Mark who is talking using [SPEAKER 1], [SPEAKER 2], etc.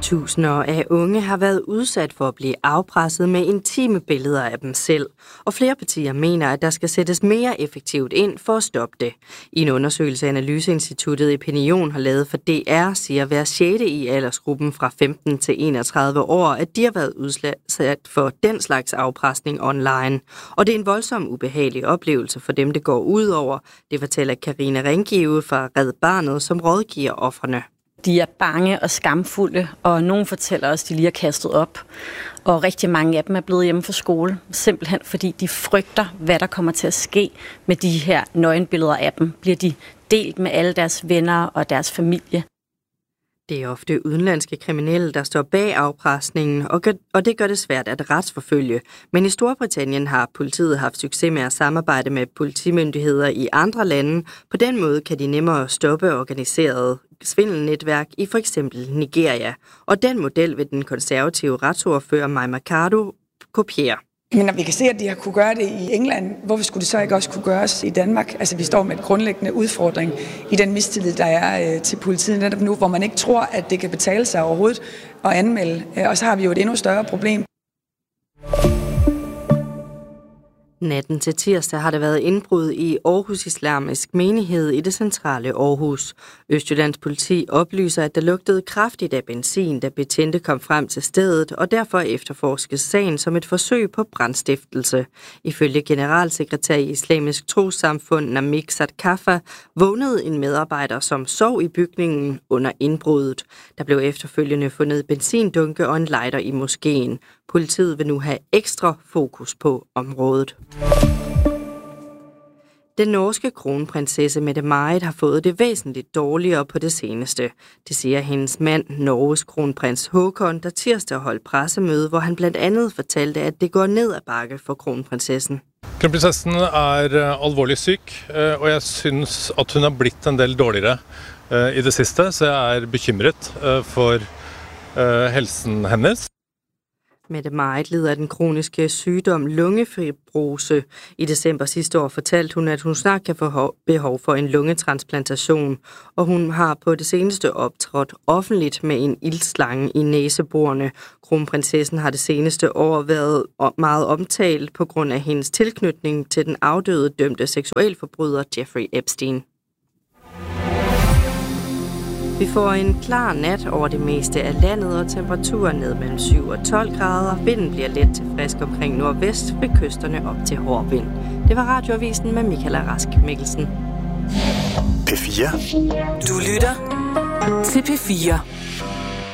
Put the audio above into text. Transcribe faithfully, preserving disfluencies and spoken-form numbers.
[SPEAKER 1] Tusinder af unge har været udsat for at blive afpresset med intime billeder af dem selv, og flere partier mener, at der skal sættes mere effektivt ind for at stoppe det. I en undersøgelse, Analyseinstituttet Epinion har lavet for D R, siger hver sjette i aldersgruppen fra femten til enogtredive år, at de har været udsat for den slags afpresning online. Og det er en voldsom ubehagelig oplevelse for dem, det går ud over. Det fortæller Karina Ringgive fra Red Barnet, som rådgiver ofrene.
[SPEAKER 2] De er bange og skamfulde, og nogen fortæller os, at de lige er kastet op. Og rigtig mange af dem er blevet hjemme fra skole, simpelthen fordi de frygter, hvad der kommer til at ske med de her nøgenbilleder af dem. Bliver de delt med alle deres venner og deres familie?
[SPEAKER 1] Det er ofte udenlandske kriminelle, der står bag afpresningen, og det gør det svært at retsforfølge. Men i Storbritannien har politiet haft succes med at samarbejde med politimyndigheder i andre lande. På den måde kan de nemmere stoppe organiseret svindelnetværk i for eksempel Nigeria. Og den model vil den konservative retsordfører Mai Mercado kopiere.
[SPEAKER 3] Men når vi kan se, at de har kunne gøre det i England, hvorfor skulle det så ikke også kunne gøres i Danmark? Altså, vi står med et grundlæggende udfordring i den mistillid, der er øh, til politiet netop nu, hvor man ikke tror, at det kan betale sig overhovedet at anmelde. Og så har vi jo et endnu større problem.
[SPEAKER 1] Natten til tirsdag har der været indbrud i Aarhus Islamisk Menighed i det centrale Aarhus. Østjyllands politi oplyser, at der lugtede kraftigt af benzin, da betjente kom frem til stedet, og derfor efterforskes sagen som et forsøg på brandstiftelse. Ifølge generalsekretær i Islamisk Trossamfund Namik Sadkafa vågnede en medarbejder, som sov i bygningen under indbruddet. Der blev efterfølgende fundet benzindunke og en lighter i moskeen. Politiet vil nu have ekstra fokus på området. Den norske kronprinsesse Mette-Marit har fået det væsentligt dårligere på det seneste. Det siger hendes mand, Norges kronprins Håkon, der tirsdag holdt pressemøde, hvor han blandt andet fortalte, at det går ned ad bakke for kronprinsessen.
[SPEAKER 4] Kronprinsessen er alvorlig syg, og jeg synes, at hun er blitt en del dårligere i det sidste, så jeg er bekymret for helsen hennes.
[SPEAKER 1] Mette-Marit lider af den kroniske sygdom lungefibrose. I december sidste år fortalte hun, at hun snart kan få behov for en lungetransplantation, og hun har på det seneste optrådt offentligt med en iltslange i næseborene. Kronprinsessen har det seneste år været meget omtalt på grund af hendes tilknytning til den afdøde dømte seksualforbryder Jeffrey Epstein. Vi får en klar nat over det meste af landet, og temperaturen ned mellem syv og tolv grader. Vinden bliver let til frisk omkring nordvest, ved kysterne op til hård vind. Det var Radioavisen med Michaela Rask Mikkelsen.
[SPEAKER 5] P fire.
[SPEAKER 6] Du lytter til P fire.